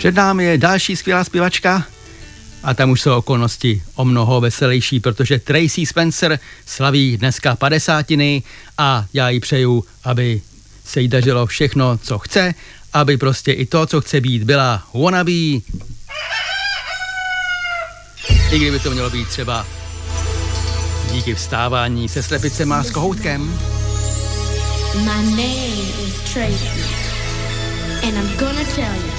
Před námi je další skvělá zpěvačka a tam už jsou okolnosti o mnoho veselější, protože Tracy Spencer slaví dneska 50 a já jí přeju, aby se jí dařilo všechno, co chce, aby prostě i to, co chce být, byla wannabe. I kdyby to mělo být třeba díky vstávání se slepicema s kohoutkem. My name is Tracy and I'm gonna tell you